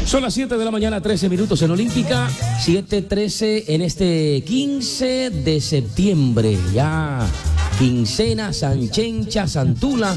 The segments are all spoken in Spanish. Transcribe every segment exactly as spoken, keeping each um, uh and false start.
Son las siete de la mañana, trece minutos en Olímpica, siete trece en este quince de septiembre, ya quincena, Sanchencha, Santula,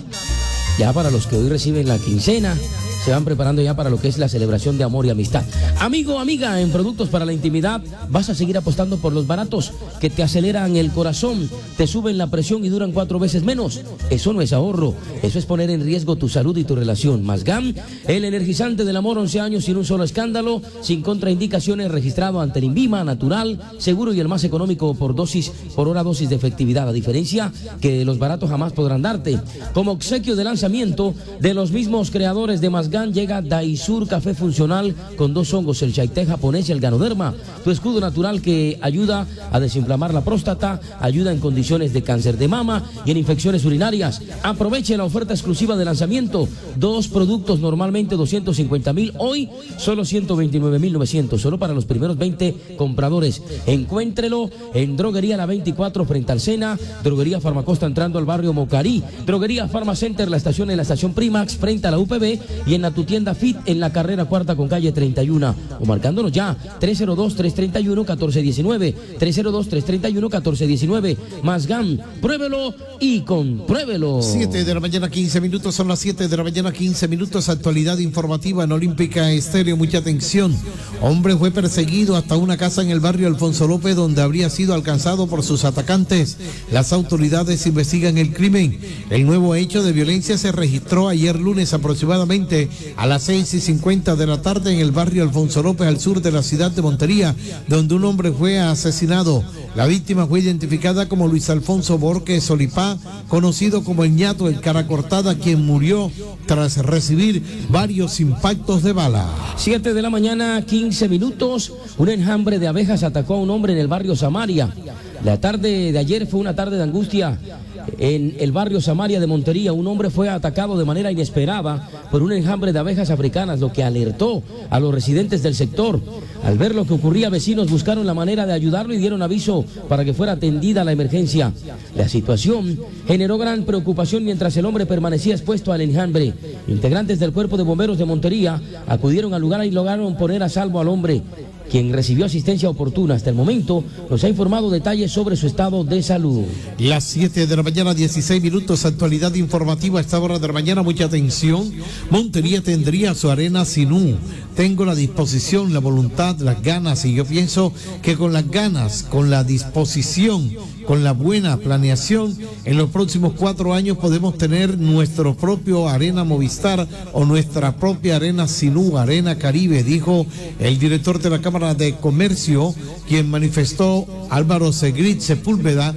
ya para los que hoy reciben la quincena, se van preparando ya para lo que es la celebración de amor y amistad. Amigo, amiga, en productos para la intimidad, vas a seguir apostando por los baratos que te aceleran el corazón, te suben la presión y duran cuatro veces menos. Eso no es ahorro, eso es poner en riesgo tu salud y tu relación. Masgam, el energizante del amor, once años sin un solo escándalo, sin contraindicaciones, registrado ante el INVIMA, natural, seguro y el más económico por dosis, por hora dosis de efectividad, a diferencia que los baratos jamás podrán darte. Como obsequio de lanzamiento de los mismos creadores de Masgam, llega Daisur Café Funcional con dos hongos, el chaité japonés y el ganoderma, tu escudo natural que ayuda a desinflamar la próstata, ayuda en condiciones de cáncer de mama y en infecciones urinarias. Aproveche la oferta exclusiva de lanzamiento, dos productos normalmente doscientos cincuenta mil, hoy solo ciento veintinueve mil novecientos, solo para los primeros veinte compradores. Encuéntrelo en Droguería La veinticuatro frente al Sena, Droguería Farmacosta entrando al barrio Mocarí, Droguería Farmacenter, la estación en la estación Primax frente a la U P B y en a tu tienda Fit en la carrera cuarta con calle treinta y uno, o marcándonos ya tres cero dos, tres tres uno, uno cuatro uno nueve, tres cero dos, tres tres uno, uno cuatro uno nueve. Masgam, pruébelo y compruébelo. siete de la mañana, quince minutos, son las siete de la mañana, quince minutos, actualidad informativa en Olímpica Estéreo, mucha atención. Hombre fue perseguido hasta una casa en el barrio Alfonso López donde habría sido alcanzado por sus atacantes. Las autoridades investigan el crimen. El nuevo hecho de violencia se registró ayer lunes aproximadamente a las seis y cincuenta de la tarde en el barrio Alfonso López, al sur de la ciudad de Montería, donde un hombre fue asesinado. La víctima fue identificada como Luis Alfonso Borges Solipá, conocido como el ñato, el cara cortada, quien murió tras recibir varios impactos de bala. siete de la mañana, quince minutos, un enjambre de abejas atacó a un hombre en el barrio Samaria. La tarde de ayer fue una tarde de angustia en el barrio Samaria de Montería. Un hombre fue atacado de manera inesperada por un enjambre de abejas africanas, lo que alertó a los residentes del sector. Al ver lo que ocurría, vecinos buscaron la manera de ayudarlo y dieron aviso para que fuera atendida la emergencia. La situación generó gran preocupación mientras el hombre permanecía expuesto al enjambre. Integrantes del Cuerpo de Bomberos de Montería acudieron al lugar y lograron poner a salvo al hombre, quien recibió asistencia oportuna. Hasta el momento nos ha informado detalles sobre su estado de salud. Las siete de la mañana, dieciséis minutos, actualidad informativa a esta hora de la mañana, mucha atención. Montería tendría su arena Sinú. Tengo la disposición, la voluntad, las ganas, y yo pienso que con las ganas, con la disposición, con la buena planeación, en los próximos cuatro años podemos tener nuestro propio Arena Movistar o nuestra propia Arena Sinú, Arena Caribe, dijo el director de la Cámara de Comercio, quien manifestó. Álvaro Segrit Sepúlveda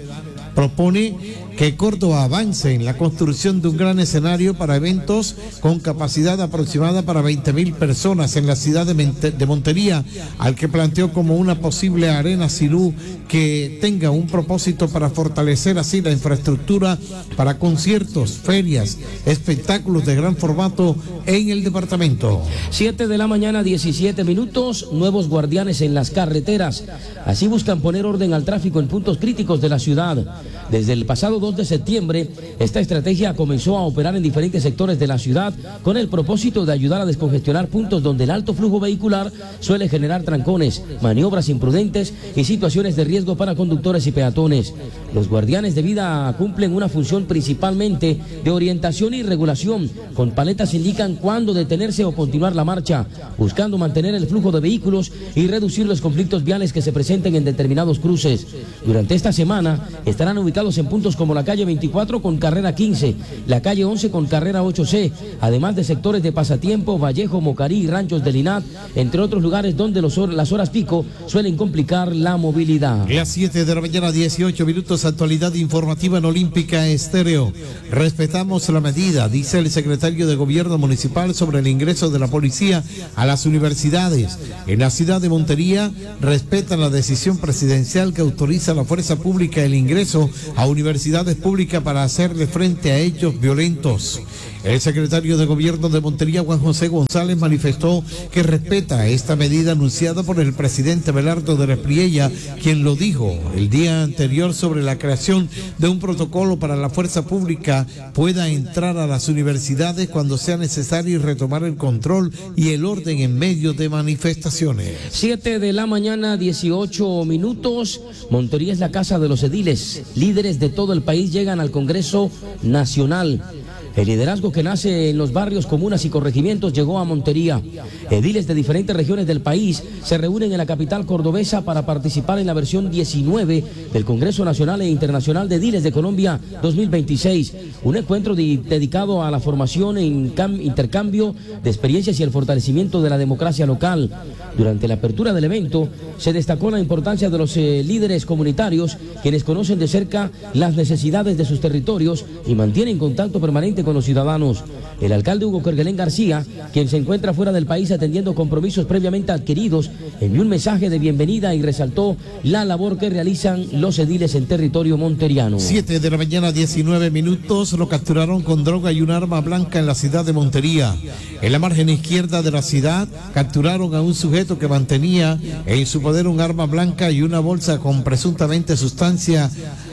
propone que Córdoba avance en la construcción de un gran escenario para eventos con capacidad aproximada para veinte mil personas en la ciudad de, Mente, de Montería, al que planteó como una posible arena Sinú que tenga un propósito para fortalecer así la infraestructura para conciertos, ferias, espectáculos de gran formato en el departamento. siete de la mañana, diecisiete minutos, nuevos guardianes en las carreteras. Así buscan poner orden al tráfico en puntos críticos de la ciudad. Desde el pasado dos de septiembre, esta estrategia comenzó a operar en diferentes sectores de la ciudad con el propósito de ayudar a descongestionar puntos donde el alto flujo vehicular suele generar trancones, maniobras imprudentes y situaciones de riesgo para conductores y peatones. Los guardianes de vida cumplen una función principalmente de orientación y regulación. Con paletas indican cuándo detenerse o continuar la marcha, buscando mantener el flujo de vehículos y reducir los conflictos viales que se presenten en determinados cruces. Durante esta semana estarán ubicados en puntos como la calle veinticuatro con carrera quince, la calle once con carrera ocho C, además de sectores de Pasatiempo, Vallejo, Mocarí y Ranchos del INAT, entre otros lugares donde los hor las horas pico suelen complicar la movilidad. Las siete de la mañana, dieciocho minutos, actualidad informativa en Olímpica Estéreo. Respetamos la medida, dice el secretario de Gobierno Municipal sobre el ingreso de la policía a las universidades. En la ciudad de Montería respetan la decisión presidencial que autoriza a la fuerza pública el ingreso a universidades públicas para hacerle frente a hechos violentos. El secretario de Gobierno de Montería, Juan José González, manifestó que respeta esta medida anunciada por el presidente Belardo de la Espriella, quien lo dijo el día anterior sobre la creación de un protocolo para la fuerza pública pueda entrar a las universidades cuando sea necesario y retomar el control y el orden en medio de manifestaciones. Siete de la mañana, dieciocho minutos. Montería es la casa de los ediles. Líderes de todo el país llegan al Congreso Nacional. El liderazgo que nace en los barrios, comunas y corregimientos llegó a Montería. Ediles de diferentes regiones del país se reúnen en la capital cordobesa para participar en la versión diecinueve del Congreso Nacional e Internacional de Ediles de Colombia dos mil veintiséis. Un encuentro de, dedicado a la formación e intercambio de experiencias y el fortalecimiento de la democracia local. Durante la apertura del evento se destacó la importancia de los eh, líderes comunitarios, quienes conocen de cerca las necesidades de sus territorios y mantienen contacto permanente con los ciudadanos. El alcalde Hugo Kerguelen García, quien se encuentra fuera del país atendiendo compromisos previamente adquiridos, envió un mensaje de bienvenida y resaltó la labor que realizan los ediles en territorio monteriano. Siete de la mañana, diecinueve minutos, lo capturaron con droga y un arma blanca en la ciudad de Montería. En la margen izquierda de la ciudad, capturaron a un sujeto que mantenía en su poder un arma blanca y una bolsa con presuntamente sustancia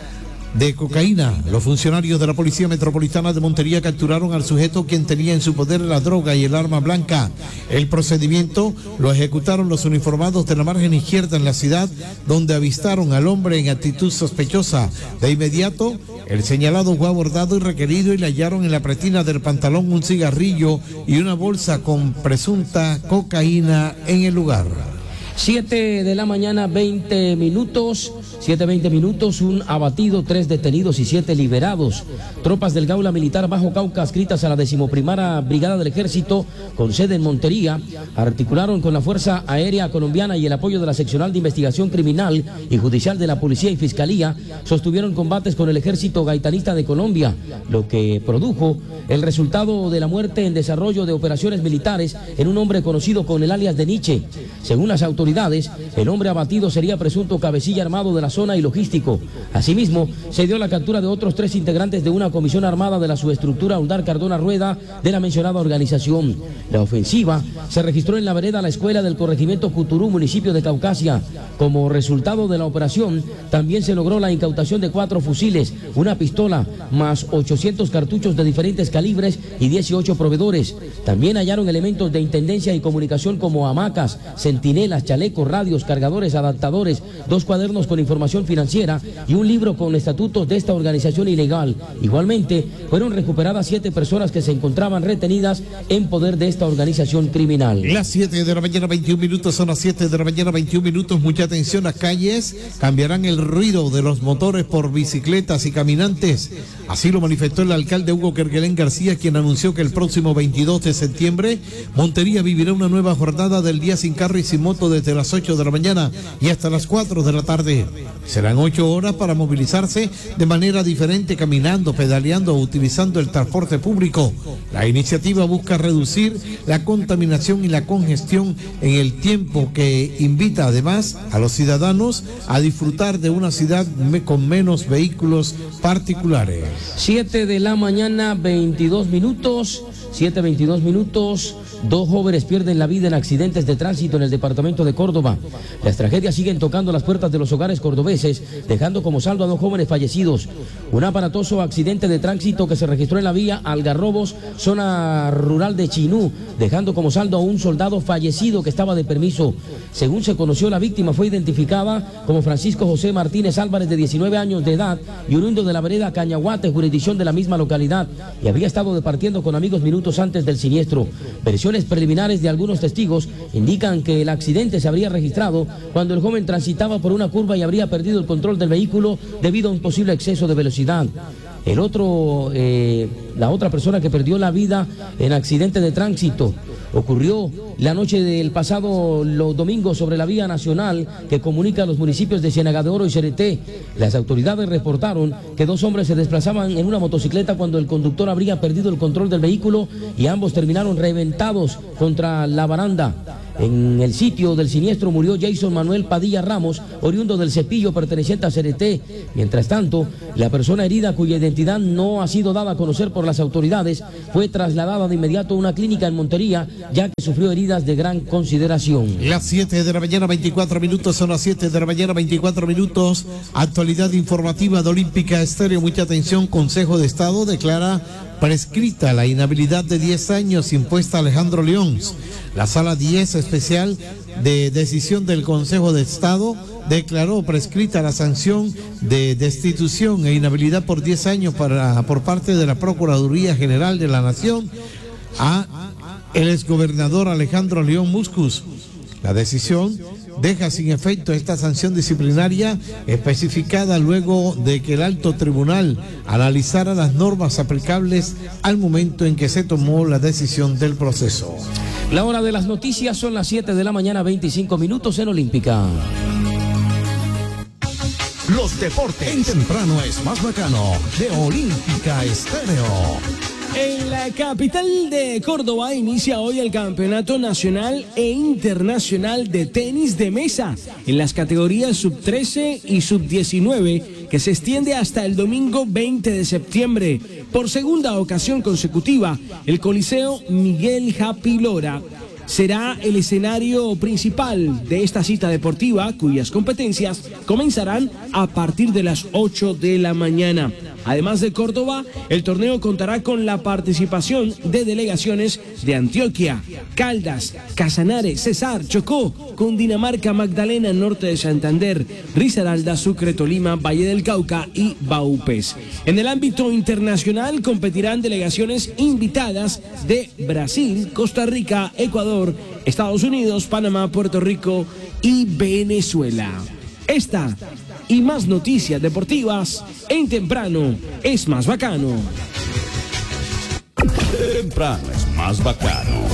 de cocaína. Los funcionarios de la Policía Metropolitana de Montería capturaron al sujeto quien tenía en su poder la droga y el arma blanca. El procedimiento lo ejecutaron los uniformados de la margen izquierda en la ciudad, donde avistaron al hombre en actitud sospechosa. De inmediato, el señalado fue abordado y requerido y le hallaron en la pretina del pantalón un cigarrillo y una bolsa con presunta cocaína en el lugar. Siete de la mañana, veinte minutos, siete, veinte minutos, un abatido, tres detenidos y siete liberados. Tropas del Gaula Militar Bajo Cauca, adscritas a la decimoprimera Brigada del Ejército, con sede en Montería, articularon con la Fuerza Aérea Colombiana y el apoyo de la Seccional de Investigación Criminal y Judicial de la Policía y Fiscalía, sostuvieron combates con el Ejército Gaitanista de Colombia, lo que produjo el resultado de la muerte en desarrollo de operaciones militares en un hombre conocido con el alias de Nietzsche. Según las autoridades, el hombre abatido sería presunto cabecilla armado de la zona y logístico. Asimismo, se dio la captura de otros tres integrantes de una comisión armada de la subestructura Uldar Cardona Rueda de la mencionada organización. La ofensiva se registró en la vereda La Escuela del corregimiento Cuturú, municipio de Caucasia. Como resultado de la operación, también se logró la incautación de cuatro fusiles, una pistola, más ochocientos cartuchos de diferentes calibres y dieciocho proveedores. También hallaron elementos de intendencia y comunicación como hamacas, centinelas, chalecos, radios, cargadores, adaptadores, dos cuadernos con información financiera y un libro con estatutos de esta organización ilegal. Igualmente, fueron recuperadas siete personas que se encontraban retenidas en poder de esta organización criminal. Las siete de la mañana, veintiún minutos, son las siete de la mañana, veintiún minutos. Mucha atención, las calles cambiarán el ruido de los motores por bicicletas y caminantes. Así lo manifestó el alcalde Hugo Kerguelen García, quien anunció que el próximo veintidós de septiembre Montería vivirá una nueva jornada del día sin carro y sin moto desde las ocho de la mañana y hasta las cuatro de la tarde. Serán ocho horas para movilizarse de manera diferente, caminando, pedaleando o utilizando el transporte público. La iniciativa busca reducir la contaminación y la congestión en el tiempo, que invita además a los ciudadanos a disfrutar de una ciudad con menos vehículos particulares. Siete de la mañana, veintidós minutos, siete, veintidós minutos. Dos jóvenes pierden la vida en accidentes de tránsito en el departamento de Córdoba. Las tragedias siguen tocando las puertas de los hogares cordobeses, dejando como saldo a dos jóvenes fallecidos. Un aparatoso accidente de tránsito que se registró en la vía Algarrobos, zona rural de Chinú, dejando como saldo a un soldado fallecido que estaba de permiso. Según se conoció, la víctima fue identificada como Francisco José Martínez Álvarez, de diecinueve años de edad y oriundo de la vereda Cañaguate, jurisdicción de la misma localidad, y había estado departiendo con amigos minutos antes del siniestro. Versiones preliminares de algunos testigos indican que el accidente se habría registrado cuando el joven transitaba por una curva y habría perdido el control del vehículo debido a un posible exceso de velocidad. El otro, eh, la otra persona que perdió la vida en accidente de tránsito ocurrió la noche del pasado los domingos sobre la vía nacional que comunica a los municipios de Ciénaga de Oro y Cereté. Las autoridades reportaron que dos hombres se desplazaban en una motocicleta cuando el conductor habría perdido el control del vehículo y ambos terminaron reventados contra la baranda. En el sitio del siniestro murió Jason Manuel Padilla Ramos, oriundo del Cepillo, perteneciente a Cereté. Mientras tanto, la persona herida, cuya identidad no ha sido dada a conocer por las autoridades, fue trasladada de inmediato a una clínica en Montería, ya que sufrió heridas de gran consideración. Las siete de la mañana, veinticuatro minutos, son las siete de la mañana, veinticuatro minutos. Actualidad informativa de Olímpica Estéreo. Mucha atención. Consejo de Estado declara prescrita la inhabilidad de diez años impuesta a Alejandro León. La Sala diez especial de decisión del Consejo de Estado declaró prescrita la sanción de destitución e inhabilidad por diez años para, por parte de la Procuraduría General de la Nación a el exgobernador Alejandro León Muscus. La decisión deja sin efecto esta sanción disciplinaria especificada luego de que el alto tribunal analizara las normas aplicables al momento en que se tomó la decisión del proceso. La hora de las noticias son las siete de la mañana, veinticinco minutos en Olímpica. Los deportes en temprano es más bacano de Olímpica Estéreo. En la capital de Córdoba inicia hoy el Campeonato Nacional e Internacional de Tenis de Mesa en las categorías sub trece y sub diecinueve, que se extiende hasta el domingo veinte de septiembre. Por segunda ocasión consecutiva, el Coliseo Miguel Happy Lora será el escenario principal de esta cita deportiva, cuyas competencias comenzarán a partir de las ocho de la mañana. Además de Córdoba, el torneo contará con la participación de delegaciones de Antioquia, Caldas, Casanare, Cesar, Chocó, Cundinamarca, Magdalena, Norte de Santander, Risaralda, Sucre, Tolima, Valle del Cauca y Baupés. En el ámbito internacional competirán delegaciones invitadas de Brasil, Costa Rica, Ecuador, Estados Unidos, Panamá, Puerto Rico y Venezuela. Esta y más noticias deportivas en Temprano es más bacano. Temprano es más bacano.